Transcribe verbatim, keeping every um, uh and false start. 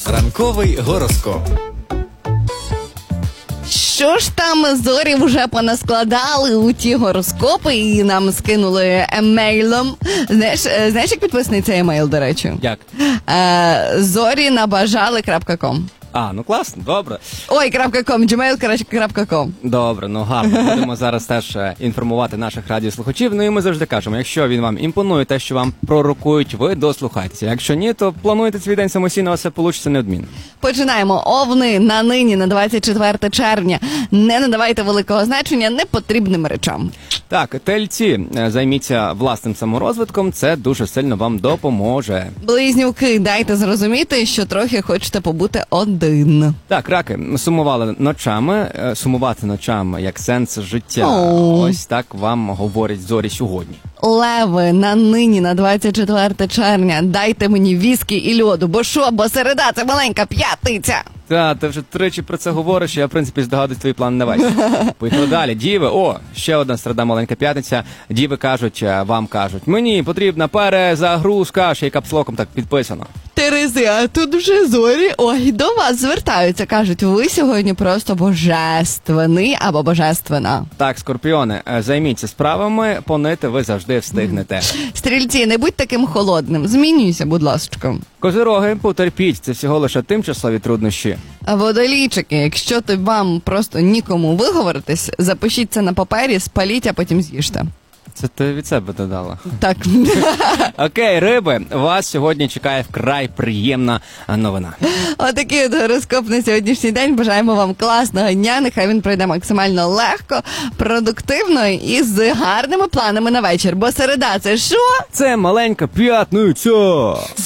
Ранковий гороскоп. Що ж там зорі вже понаскладали у ті гороскопи і нам скинули емейлом. Знаєш, знаєш, як підписаний цей емейл, до речі? Як? Е, зорі набажали крапка ком. А, ну класно, добре. Ой, крапка ком, джимейл крапка ком. Добре, ну гарно. Будемо зараз теж е, інформувати наших радіослухачів. Ну і ми завжди кажемо, якщо він вам імпонує, те, що вам пророкують, ви дослухайтеся. Якщо ні, то плануйте свій день самостійно, а все вийде неодмінно. Починаємо. Овни на нині, на двадцять четверте червня. Не надавайте великого значення непотрібним речам. Так, тельці, е, займіться власним саморозвитком, це дуже сильно вам допоможе. Близнюки, дайте зрозуміти, що трохи хочете побути один. Так, раки, сумували ночами, е, сумувати ночами як сенс життя. О. Ось так вам говорять зорі сьогодні. Леви, на нині, на двадцять четверте червня. Дайте мені віскі і льоду, бо що, бо середа – це маленька п'ятниця. Та, ти вже тричі про це говориш, я, в принципі, здогадуюсь твої плани на вечір. Поїхали далі. Діви, о, ще одна середа, маленька п'ятниця. Діви кажуть, вам кажуть, мені потрібна перезагрузка, ще й капслоком так підписано. Терези, а тут вже зорі, ой, до вас звертаються. Кажуть, ви сьогодні просто божественний або божественна. Так, скорпіони, займіться справами, понити ви завжди встигнете. Стрільці, не будь таким холодним, змінюйся, будь ласка. Козироги, потерпіть, це всього лише тимчасові труднощі. Водолійчики, якщо то вам просто нікому виговоритись, запишіть це на папері, спаліть, а потім з'їжте. Це ти від себе додала. Так. Окей, риби, вас сьогодні чекає вкрай приємна новина. Отакий от гороскоп на сьогоднішній день. Бажаємо вам класного дня. Нехай він пройде максимально легко, продуктивно і з гарними планами на вечір. Бо середа – це що? Це маленька п'ятниця!